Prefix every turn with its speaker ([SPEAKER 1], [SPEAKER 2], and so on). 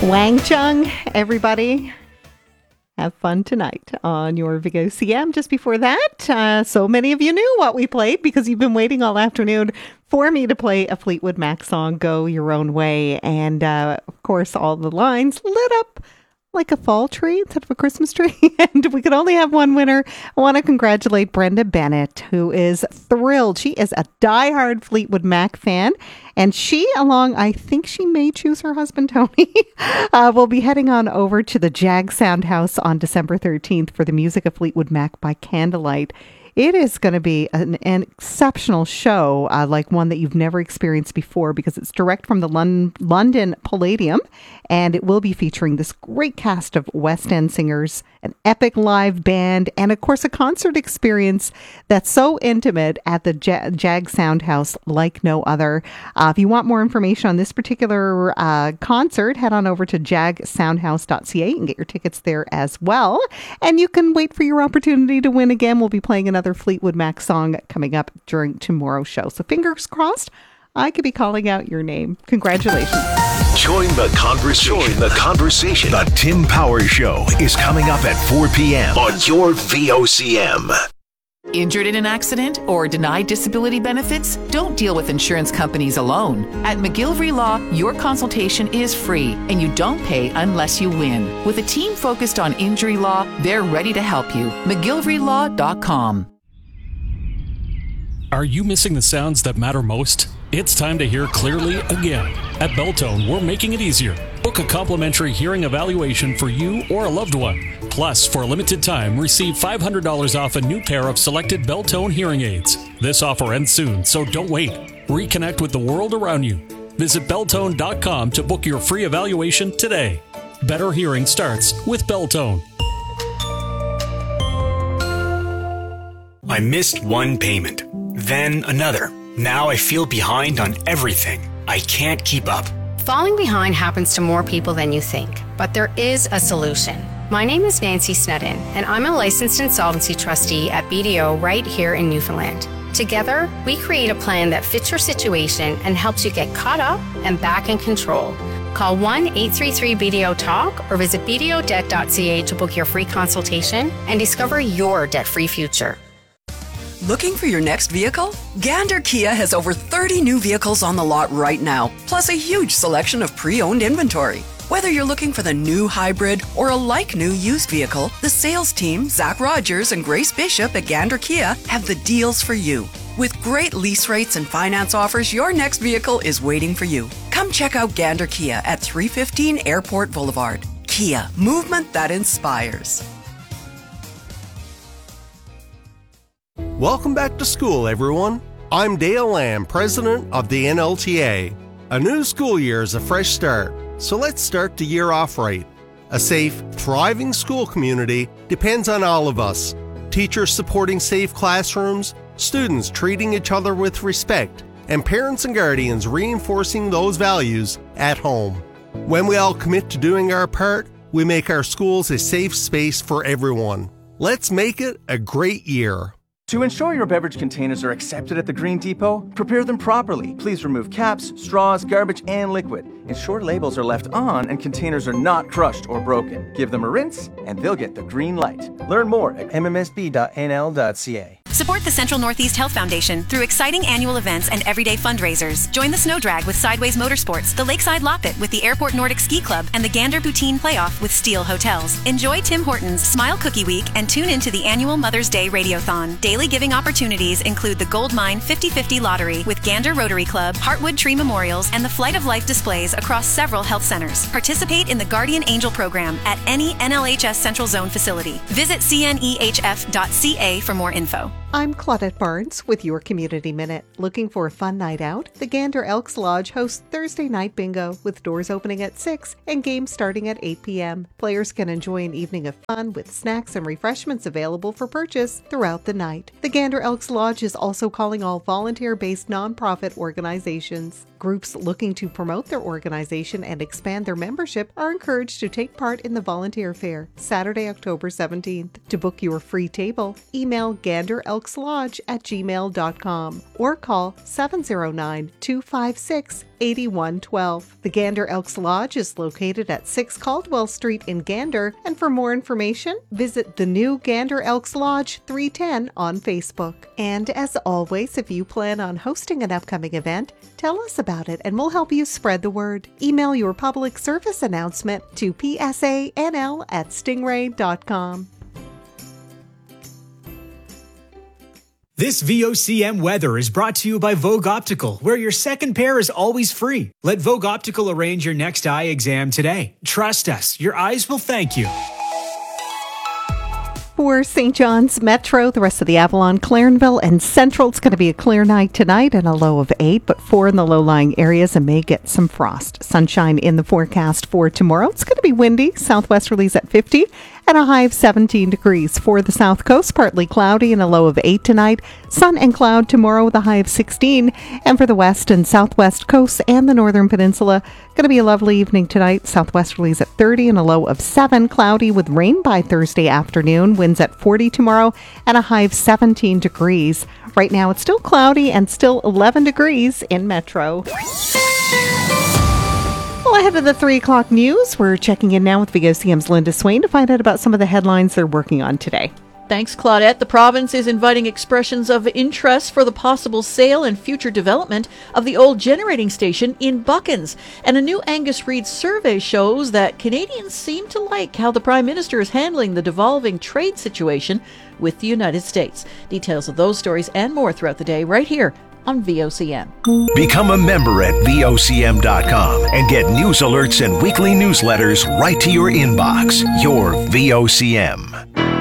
[SPEAKER 1] Wang Chung, everybody. Have fun tonight on your VOCM. Just before that, so many of you knew what we played because you've been waiting all afternoon for me to play a Fleetwood Mac song, Go Your Own Way. And of course, all the lines lit up like a fall tree instead of a Christmas tree. And we could only have one winner. I want to congratulate Brenda Bennett, who is thrilled. She is a diehard Fleetwood Mac fan. And she, I think she may choose her husband, Tony, will be heading on over to the Jag Soundhouse on December 13th for the music of Fleetwood Mac by candlelight. It is going to be an exceptional show, like one that you've never experienced before, because it's direct from the London Palladium, and it will be featuring this great cast of West End singers, an epic live band, and of course a concert experience that's so intimate at the Jag Soundhouse like no other. If you want more information on this particular concert, head on over to jagsoundhouse.ca and get your tickets there as well. And you can wait for your opportunity to win again. We'll be playing another Fleetwood Mac song coming up during tomorrow's show. So fingers crossed, I could be calling out your name. Congratulations.
[SPEAKER 2] Join the conversation. The Tim Powers Show is coming up at 4 p.m. on your VOCM.
[SPEAKER 3] Injured in an accident or denied disability benefits? Don't deal with insurance companies alone. At McGillivray Law, your consultation is free and you don't pay unless you win. With a team focused on injury law, they're ready to help you. McGillivraylAw.com.
[SPEAKER 4] Are you missing the sounds that matter most? It's time to hear clearly again. At Beltone, we're making it easier. Book a complimentary hearing evaluation for you or a loved one. Plus, for a limited time, receive $500 off a new pair of selected Beltone hearing aids. This offer ends soon, so don't wait. Reconnect with the world around you. Visit Beltone.com to book your free evaluation today. Better hearing starts with Beltone.
[SPEAKER 5] I missed one payment, then another. Now I feel behind on everything. I can't keep up.
[SPEAKER 6] Falling behind happens to more people than you think, but there is a solution. My name is Nancy Snedden, and I'm a licensed insolvency trustee at BDO right here in Newfoundland. Together, we create a plan that fits your situation and helps you get caught up and back in control. Call 1-833-BDO-TALK or visit bdodebt.ca to book your free consultation and discover your debt-free future.
[SPEAKER 7] Looking for your next vehicle? Gander Kia has over 30 new vehicles on the lot right now, plus a huge selection of pre-owned inventory. Whether you're looking for the new hybrid or a like-new used vehicle, the sales team, Zach Rogers and Grace Bishop at Gander Kia, have the deals for you. With great lease rates and finance offers, your next vehicle is waiting for you. Come check out Gander Kia at 315 Airport Boulevard. Kia, movement that inspires.
[SPEAKER 8] Welcome back to school, everyone. I'm Dale Lamb, president of the NLTA. A new school year is a fresh start, so let's start the year off right. A safe, thriving school community depends on all of us. Teachers supporting safe classrooms, students treating each other with respect, and parents and guardians reinforcing those values at home. When we all commit to doing our part, we make our schools a safe space for everyone. Let's make it a great year.
[SPEAKER 9] To ensure your beverage containers are accepted at the Green Depot, prepare them properly. Please remove caps, straws, garbage, and liquid. Ensure labels are left on and containers are not crushed or broken. Give them a rinse, and they'll get the green light. Learn more at mmsb.nl.ca.
[SPEAKER 10] Support the Central Northeast Health Foundation through exciting annual events and everyday fundraisers. Join the Snow Drag with Sideways Motorsports, the Lakeside Loppet with the Airport Nordic Ski Club, and the Gander Poutine Playoff with Steel Hotels. Enjoy Tim Hortons Smile Cookie Week and tune into the annual Mother's Day Radiothon. Daily giving opportunities include the Gold Mine 50/50 Lottery with Gander Rotary Club, Heartwood Tree Memorials, and the Flight of Life displays across several health centers. Participate in the Guardian Angel program at any NLHS Central Zone facility. Visit cnehf.ca for more info.
[SPEAKER 1] I'm Claudette Barnes with your Community Minute. Looking for a fun night out? The Gander Elks Lodge hosts Thursday night bingo with doors opening at 6 and games starting at 8 p.m. Players can enjoy an evening of fun with snacks and refreshments available for purchase throughout the night. The Gander Elks Lodge is also calling all volunteer-based nonprofit organizations. Groups looking to promote their organization and expand their membership are encouraged to take part in the volunteer fair Saturday, October 17th. To book your free table, email ganderelks ganderelkslodge@gmail.com or call 709-256-8112. The Gander Elks Lodge is located at 6 Caldwell Street in Gander, and for more information, visit the new Gander Elks Lodge 310 on Facebook. And as always, if you plan on hosting an upcoming event, tell us about it and we'll help you spread the word. Email your public service announcement to psanl@stingray.com.
[SPEAKER 5] This VOCM weather is brought to you by Vogue Optical, where your second pair is always free. Let Vogue Optical arrange your next eye exam today. Trust us, your eyes will thank you.
[SPEAKER 1] For St. John's Metro, the rest of the Avalon, Clarenville, and Central, it's going to be a clear night tonight and a low of 8, but 4 in the low-lying areas and may get some frost. Sunshine in the forecast for tomorrow. It's going to be windy, southwesterlies at 50, and a high of 17 degrees. For the South Coast, partly cloudy and a low of 8 tonight. Sun and cloud tomorrow with a high of 16. And for the West and Southwest coasts and the Northern Peninsula, going to be a lovely evening tonight. Southwesterlies at 30 and a low of 7. Cloudy with rain by Thursday afternoon. Winds at 40 tomorrow and a high of 17 degrees. Right now it's still cloudy and still 11 degrees in Metro. Well, ahead of the 3 o'clock news, we're checking in now with VOCM's Linda Swain to find out about some of the headlines they're working on today.
[SPEAKER 11] Thanks, Claudette. The province is inviting expressions of interest for the possible sale and future development of the old generating station in Buckens. And a new Angus Reid survey shows that Canadians seem to like how the Prime Minister is handling the devolving trade situation with the United States. Details of those stories and more throughout the day right here on VOCM.
[SPEAKER 2] Become a member at VOCM.com and get news alerts and weekly newsletters right to your inbox. Your VOCM.